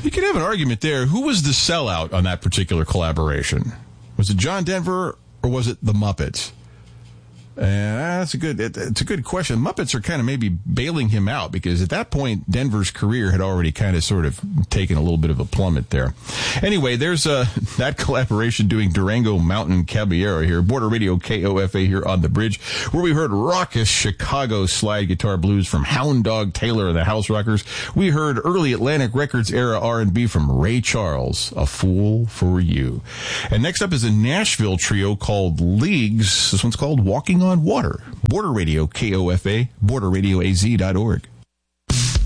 You could have an argument there. Who was the sellout on that particular collaboration? Was it John Denver or was it the Muppets? It's a good question. Muppets are kind of maybe bailing him out because at that point, Denver's career had already kind of sort of taken a little bit of a plummet there. Anyway, there's that collaboration doing Durango Mountain Caballero here. Border Radio KOFA here on the bridge, where we heard raucous Chicago slide guitar blues from Hound Dog Taylor and the House Rockers. We heard early Atlantic Records era R&B from Ray Charles, A Fool for You. And next up is a Nashville trio called Leagues. This one's called Walking on Water. Border Radio KOFA, borderradioaz.org.